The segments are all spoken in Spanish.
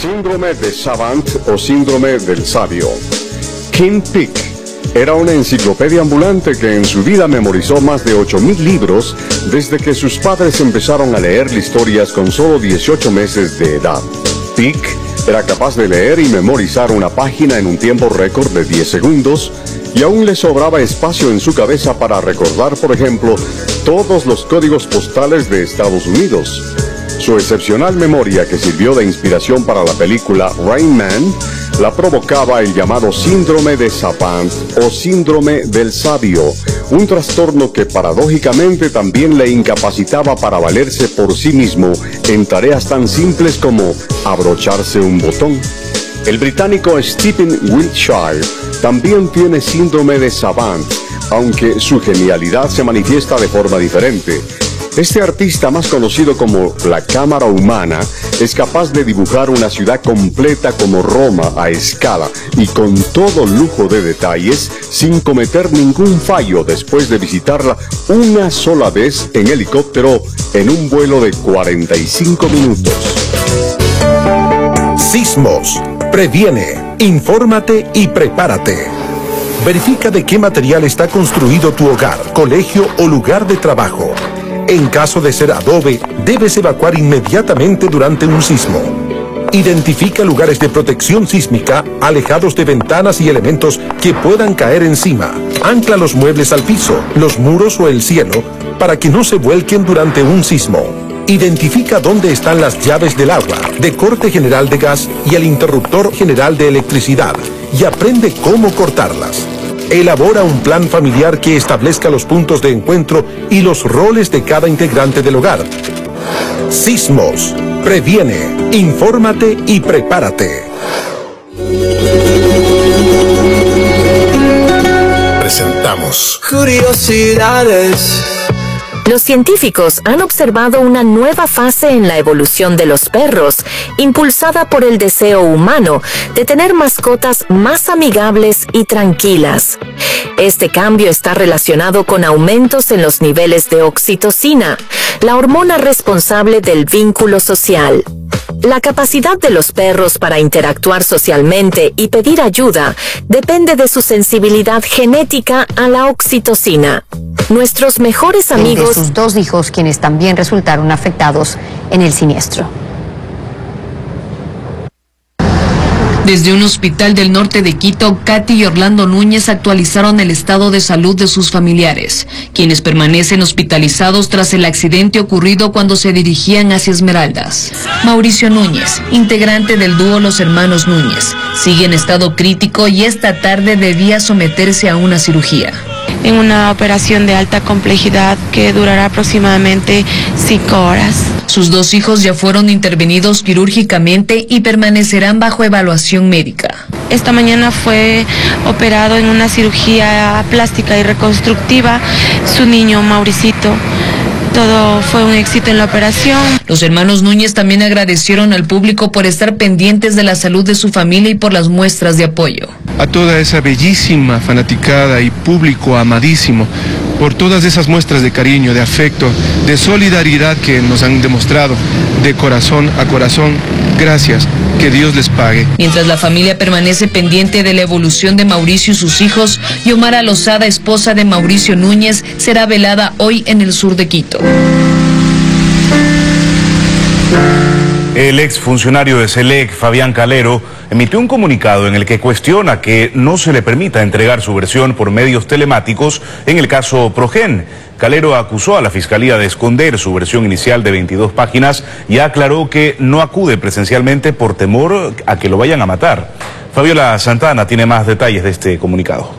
Síndrome de Savant o síndrome del sabio. Kim Peek era una enciclopedia ambulante que en su vida memorizó más de 8,000 libros desde que sus padres empezaron a leerle historias con solo 18 meses de edad. Peek era capaz de leer y memorizar una página en un tiempo récord de 10 segundos y aún le sobraba espacio en su cabeza para recordar, por ejemplo, todos los códigos postales de Estados Unidos. Su excepcional memoria, que sirvió de inspiración para la película Rain Man, la provocaba el llamado síndrome de Savant o síndrome del sabio, un trastorno que paradójicamente también le incapacitaba para valerse por sí mismo en tareas tan simples como abrocharse un botón. El británico Stephen Wiltshire también tiene síndrome de Savant, aunque su genialidad se manifiesta de forma diferente. Este artista, más conocido como la cámara humana, es capaz de dibujar una ciudad completa como Roma a escala y con todo lujo de detalles sin cometer ningún fallo después de visitarla una sola vez en helicóptero en un vuelo de 45 minutos. Sismos. Previene, infórmate y prepárate. Verifica de qué material está construido tu hogar, colegio o lugar de trabajo. En caso de ser adobe, debes evacuar inmediatamente durante un sismo. Identifica lugares de protección sísmica alejados de ventanas y elementos que puedan caer encima. Ancla los muebles al piso, los muros o el cielo para que no se vuelquen durante un sismo. Identifica dónde están las llaves del agua, de corte general de gas y el interruptor general de electricidad y aprende cómo cortarlas. Elabora un plan familiar que establezca los puntos de encuentro y los roles de cada integrante del hogar. Sismos. Previene, infórmate y prepárate. Presentamos Curiosidades. Los científicos han observado una nueva fase en la evolución de los perros, impulsada por el deseo humano de tener mascotas más amigables y tranquilas. Este cambio está relacionado con aumentos en los niveles de oxitocina, la hormona responsable del vínculo social. La capacidad de los perros para interactuar socialmente y pedir ayuda depende de su sensibilidad genética a la oxitocina. Nuestros mejores amigos... De sus 2 hijos, quienes también resultaron afectados en el siniestro. Desde un hospital del norte de Quito, Katy y Orlando Núñez actualizaron el estado de salud de sus familiares, quienes permanecen hospitalizados tras el accidente ocurrido cuando se dirigían hacia Esmeraldas. Mauricio Núñez, integrante del dúo Los Hermanos Núñez, sigue en estado crítico y esta tarde debía someterse a una cirugía. En una operación de alta complejidad que durará aproximadamente 5 horas. Sus 2 hijos ya fueron intervenidos quirúrgicamente y permanecerán bajo evaluación médica. Esta mañana fue operado en una cirugía plástica y reconstructiva su niño Mauricito. Todo fue un éxito en la operación. Los hermanos Núñez también agradecieron al público por estar pendientes de la salud de su familia y por las muestras de apoyo. A toda esa bellísima fanaticada y público amadísimo, por todas esas muestras de cariño, de afecto, de solidaridad que nos han demostrado, de corazón a corazón, gracias, que Dios les pague. Mientras la familia permanece pendiente de la evolución de Mauricio y sus hijos, Yomara Lozada, esposa de Mauricio Núñez, será velada hoy en el sur de Quito. El exfuncionario de SELEC, Fabián Calero, emitió un comunicado en el que cuestiona que no se le permita entregar su versión por medios telemáticos en el caso Progen. Calero acusó a la Fiscalía de esconder su versión inicial de 22 páginas y aclaró que no acude presencialmente por temor a que lo vayan a matar. Fabiola Santana tiene más detalles de este comunicado.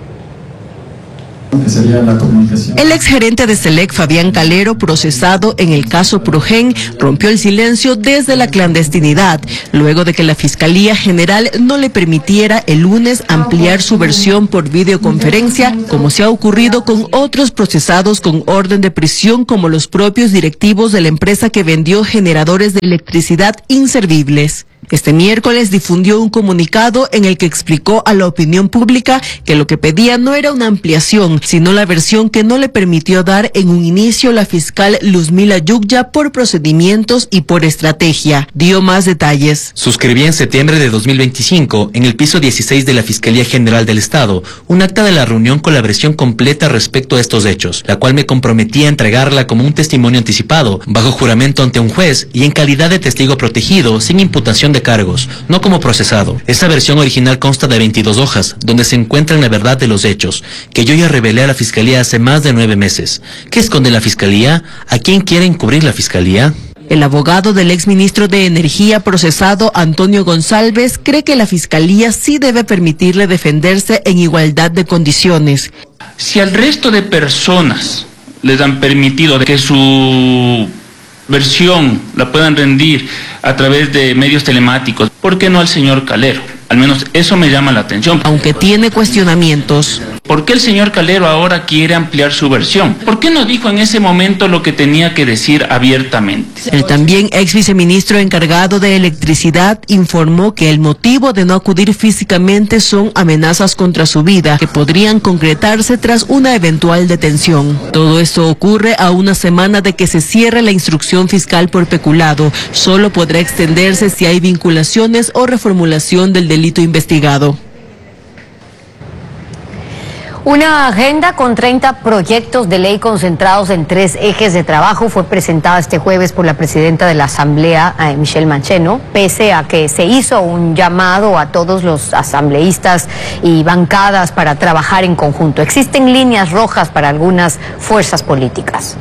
El exgerente de SELEC, Fabián Calero, procesado en el caso Progen, rompió el silencio desde la clandestinidad, luego de que la Fiscalía General no le permitiera el lunes ampliar su versión por videoconferencia, como se ha ocurrido con otros procesados con orden de prisión, como los propios directivos de la empresa que vendió generadores de electricidad inservibles. Este miércoles difundió un comunicado en el que explicó a la opinión pública que lo que pedía no era una ampliación, sino la versión que no le permitió dar en un inicio la fiscal Luzmila Yukya por procedimientos y por estrategia. Dio más detalles. Suscribí en septiembre de 2025, en el piso 16 de la Fiscalía General del Estado, un acta de la reunión con la versión completa respecto a estos hechos, la cual me comprometí a entregarla como un testimonio anticipado, bajo juramento ante un juez y en calidad de testigo protegido, sin imputación de cargos, no como procesado. Esta versión original consta de 22 hojas, donde se encuentran la verdad de los hechos, que yo ya revelé a la Fiscalía hace más de 9 meses. ¿Qué esconde la Fiscalía? ¿A quién quiere encubrir la Fiscalía? El abogado del exministro de Energía procesado, Antonio González, cree que la Fiscalía sí debe permitirle defenderse en igualdad de condiciones. Si al resto de personas les han permitido que su versión la puedan rendir a través de medios telemáticos, ¿por qué no al señor Calero? Al menos eso me llama la atención. Aunque tiene cuestionamientos. ¿Por qué el señor Calero ahora quiere ampliar su versión? ¿Por qué no dijo en ese momento lo que tenía que decir abiertamente? El también ex viceministro encargado de electricidad informó que el motivo de no acudir físicamente son amenazas contra su vida, que podrían concretarse tras una eventual detención. Todo esto ocurre a una semana de que se cierre la instrucción fiscal por peculado. Solo podrá extenderse si hay vinculaciones o reformulación del delito investigado. Una agenda con 30 proyectos de ley concentrados en 3 ejes de trabajo fue presentada este jueves por la presidenta de la Asamblea, Michelle Mancheno, pese a que se hizo un llamado a todos los asambleístas y bancadas para trabajar en conjunto. Existen líneas rojas para algunas fuerzas políticas.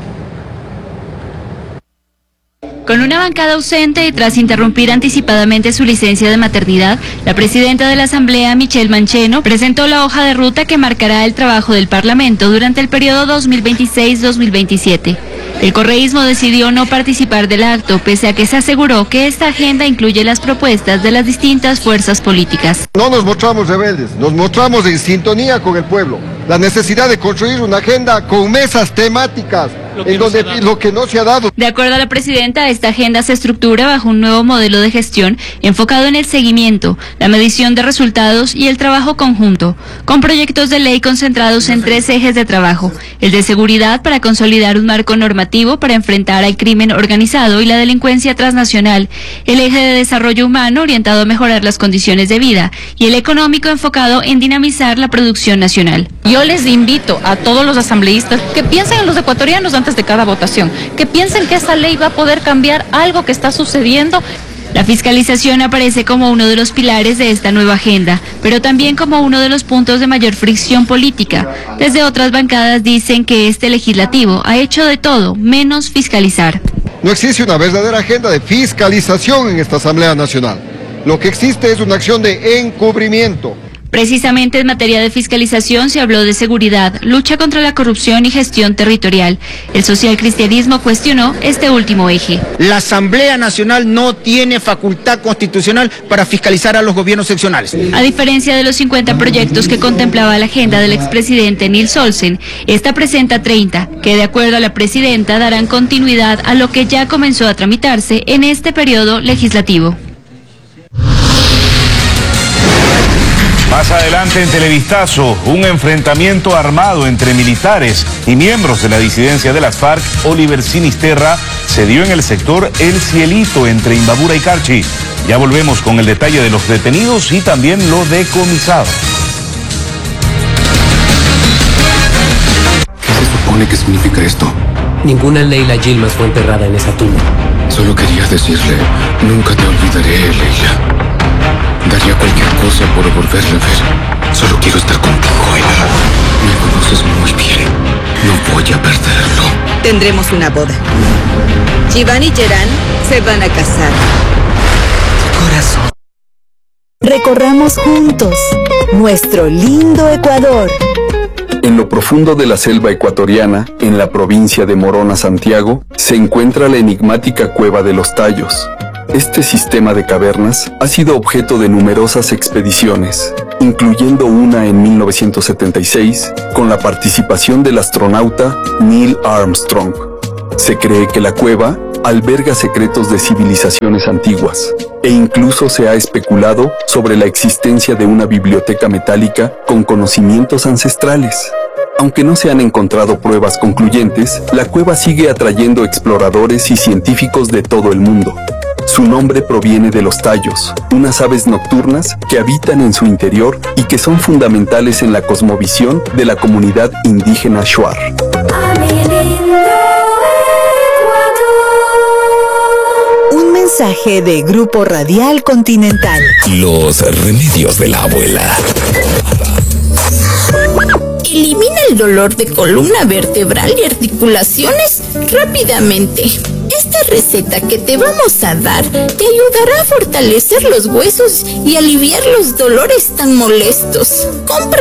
Con una bancada ausente y tras interrumpir anticipadamente su licencia de maternidad, la presidenta de la Asamblea, Michelle Mancheno, presentó la hoja de ruta que marcará el trabajo del Parlamento durante el periodo 2026-2027. El correísmo decidió no participar del acto, pese a que se aseguró que esta agenda incluye las propuestas de las distintas fuerzas políticas. No nos mostramos rebeldes, nos mostramos en sintonía con el pueblo. La necesidad de construir una agenda con mesas temáticas, en donde lo que no se ha dado. De acuerdo a la presidenta, esta agenda se estructura bajo un nuevo modelo de gestión enfocado en el seguimiento, la medición de resultados y el trabajo conjunto, con proyectos de ley concentrados en 3 ejes de trabajo: el de seguridad para consolidar un marco normativo para enfrentar al crimen organizado y la delincuencia transnacional, el eje de desarrollo humano orientado a mejorar las condiciones de vida y el económico enfocado en dinamizar la producción nacional. Yo les invito a todos los asambleístas que piensen en los ecuatorianos antes de cada votación, que piensen que esta ley va a poder cambiar algo que está sucediendo. La fiscalización aparece como uno de los pilares de esta nueva agenda, pero también como uno de los puntos de mayor fricción política. Desde otras bancadas dicen que este legislativo ha hecho de todo menos fiscalizar. No existe una verdadera agenda de fiscalización en esta Asamblea Nacional. Lo que existe es una acción de encubrimiento. Precisamente en materia de fiscalización se habló de seguridad, lucha contra la corrupción y gestión territorial. El socialcristianismo cuestionó este último eje. La Asamblea Nacional no tiene facultad constitucional para fiscalizar a los gobiernos seccionales. A diferencia de los 50 proyectos que contemplaba la agenda del expresidente Nils Olsen, esta presenta 30, que de acuerdo a la presidenta darán continuidad a lo que ya comenzó a tramitarse en este periodo legislativo. Más adelante en Televistazo, un enfrentamiento armado entre militares y miembros de la disidencia de las FARC, Oliver Sinisterra, se dio en el sector El Cielito entre Imbabura y Carchi. Ya volvemos con el detalle de los detenidos y también lo decomisado. ¿Qué se supone que significa esto? Ninguna Leila Yilmaz fue enterrada en esa tumba. Solo quería decirle, nunca te olvidaré, Leila. Daría cualquier cosa por volverla a ver. Solo quiero estar contigo, Ayla. Me conoces muy bien. No voy a perderlo. Tendremos una boda. Iván y Gerán se van a casar. Corazón. Recorramos juntos nuestro lindo Ecuador. En lo profundo de la selva ecuatoriana, en la provincia de Morona, Santiago, se encuentra la enigmática Cueva de los Tallos. Este sistema de cavernas ha sido objeto de numerosas expediciones, incluyendo una en 1976 con la participación del astronauta Neil Armstrong. Se cree que la cueva alberga secretos de civilizaciones antiguas, e incluso se ha especulado sobre la existencia de una biblioteca metálica con conocimientos ancestrales. Aunque no se han encontrado pruebas concluyentes, la cueva sigue atrayendo exploradores y científicos de todo el mundo. Su nombre proviene de los tayos, unas aves nocturnas que habitan en su interior y que son fundamentales en la cosmovisión de la comunidad indígena Shuar. Un mensaje de Grupo Radial Continental. Los remedios de la abuela. Elimina el dolor de columna vertebral y articulaciones rápidamente. Esta receta que te vamos a dar te ayudará a fortalecer los huesos y aliviar los dolores tan molestos. Compra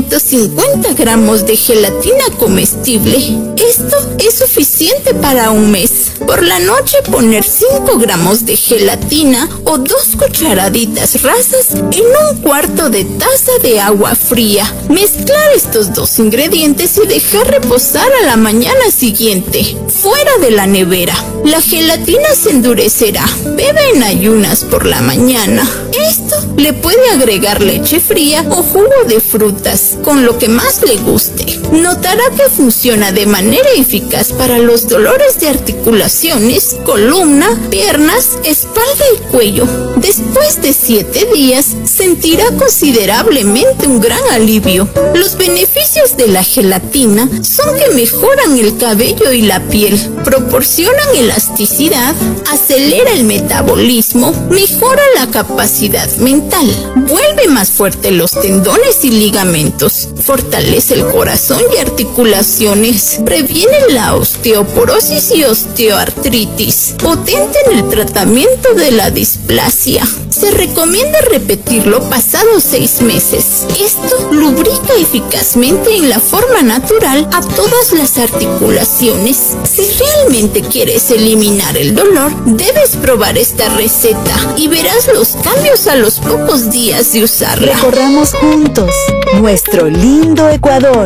150 gramos de gelatina comestible. Esto es suficiente para un mes. Por la noche poner 5 gramos de gelatina o 2 cucharaditas rasas en un cuarto de taza de agua fría. Mezclar estos dos ingredientes y dejar reposar a la mañana siguiente, fuera de la nevera. La gelatina se endurecerá. Bebe en ayunas por la mañana. Esto le puede agregar leche fría o jugo de frutas, con lo que más le guste. Notará que funciona de manera eficaz para los dolores de articulaciones, columna, piernas, espalda y cuello. Después de 7 días, sentirá considerablemente un gran alivio. Los beneficios de la gelatina son que mejoran el cabello y la piel, proporcionan elasticidad, acelera el metabolismo, mejora la capacidad mental, vuelve más fuerte los tendones y ligamentos, fortalece el corazón y articulaciones, previene la osteoporosis y osteoartritis, potente en el tratamiento de la displasia. Se recomienda repetirlo pasados 6 meses. Esto lubrica eficazmente en la forma natural a todas las articulaciones. Si realmente quieres eliminar el dolor, debes probar esta receta y verás los cambios a los pocos días de usarla. Recorramos juntos nuestro lindo Ecuador.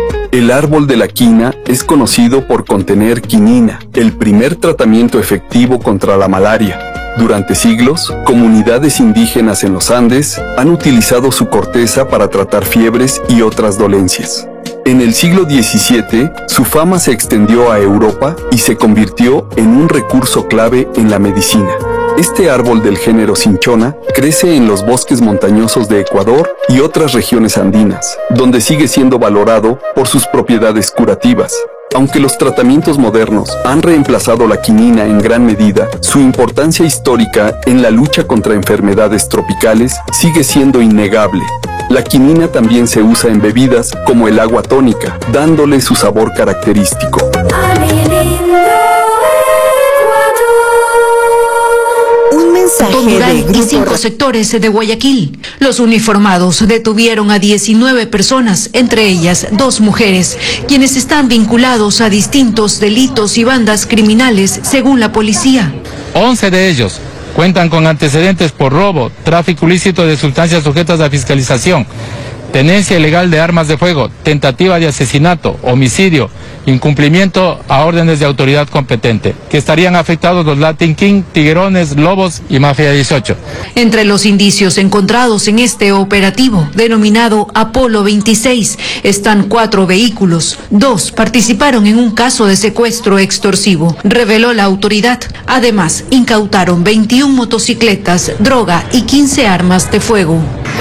El árbol de la quina es conocido por contener quinina, el primer tratamiento efectivo contra la malaria. Durante siglos, comunidades indígenas en los Andes han utilizado su corteza para tratar fiebres y otras dolencias. En el siglo XVII, su fama se extendió a Europa y se convirtió en un recurso clave en la medicina. Este árbol del género cinchona crece en los bosques montañosos de Ecuador y otras regiones andinas, donde sigue siendo valorado por sus propiedades curativas. Aunque los tratamientos modernos han reemplazado la quinina en gran medida, su importancia histórica en la lucha contra enfermedades tropicales sigue siendo innegable. La quinina también se usa en bebidas como el agua tónica, dándole su sabor característico. Durán y 5 sectores de Guayaquil. Los uniformados detuvieron a 19 personas, entre ellas 2 mujeres, quienes están vinculados a distintos delitos y bandas criminales, según la policía. 11 de ellos cuentan con antecedentes por robo, tráfico ilícito de sustancias sujetas a fiscalización, tenencia ilegal de armas de fuego, tentativa de asesinato, homicidio, incumplimiento a órdenes de autoridad competente, que estarían afectados los Latin King, Tiguerones, Lobos y Mafia 18. Entre los indicios encontrados en este operativo, denominado Apolo 26, están 4 vehículos. 2 participaron en un caso de secuestro extorsivo, reveló la autoridad. Además, incautaron 21 motocicletas, droga y 15 armas de fuego.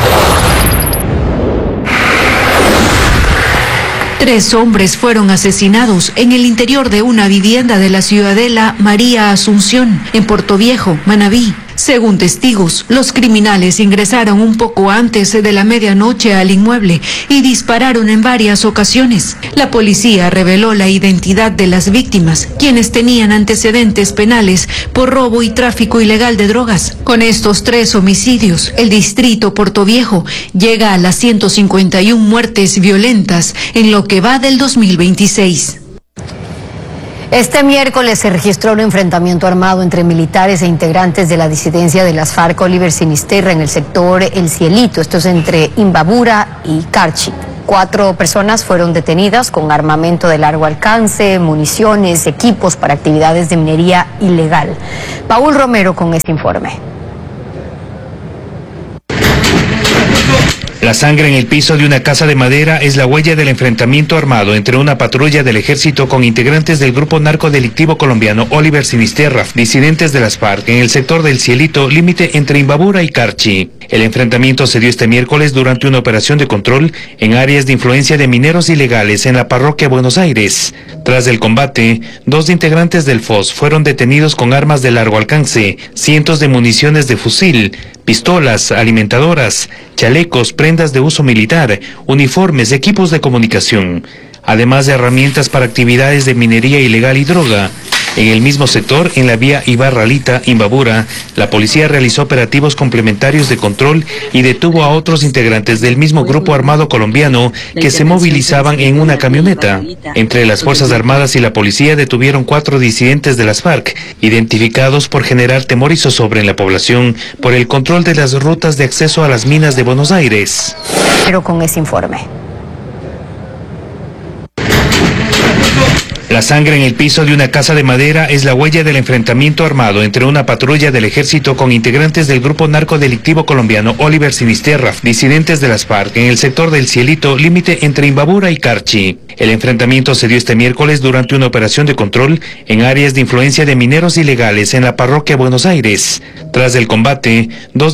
3 hombres fueron asesinados en el interior de una vivienda de la ciudadela María Asunción, en Portoviejo, Manabí. Según testigos, los criminales ingresaron un poco antes de la medianoche al inmueble y dispararon en varias ocasiones. La policía reveló la identidad de las víctimas, quienes tenían antecedentes penales por robo y tráfico ilegal de drogas. Con estos 3 homicidios, el distrito Portoviejo llega a las 151 muertes violentas en lo que va del 2026. Este miércoles se registró un enfrentamiento armado entre militares e integrantes de la disidencia de las FARC Oliver Sinisterra en el sector El Cielito. Esto es entre Imbabura y Carchi. 4 personas fueron detenidas con armamento de largo alcance, municiones, equipos para actividades de minería ilegal. Paul Romero con este informe. La sangre en el piso de una casa de madera es la huella del enfrentamiento armado entre una patrulla del ejército con integrantes del grupo narcodelictivo colombiano Oliver Sinisterra, disidentes de las FARC, en el sector del Cielito, límite entre Imbabura y Carchi. El enfrentamiento se dio este miércoles durante una operación de control en áreas de influencia de mineros ilegales en la parroquia Buenos Aires. Tras el combate, 2 integrantes del FOS fueron detenidos con armas de largo alcance, cientos de municiones de fusil, pistolas, alimentadoras, chalecos, prendas de uso militar, uniformes, equipos de comunicación, además de herramientas para actividades de minería ilegal y droga. En el mismo sector, en la vía Ibarralita-Imbabura, la policía realizó operativos complementarios de control y detuvo a otros integrantes del mismo grupo armado colombiano que se movilizaban en una camioneta. Entre las Fuerzas Armadas y la policía detuvieron 4 disidentes de las FARC, identificados por generar temor y zozobra en la población por el control de las rutas de acceso a las minas de Buenos Aires. Pero con ese informe. La sangre en el piso de una casa de madera es la huella del enfrentamiento armado entre una patrulla del ejército con integrantes del grupo narcodelictivo colombiano Oliver Sinisterra, disidentes de las FARC, en el sector del Cielito, límite entre Imbabura y Carchi. El enfrentamiento se dio este miércoles durante una operación de control en áreas de influencia de mineros ilegales en la parroquia Buenos Aires. Tras el combate, 2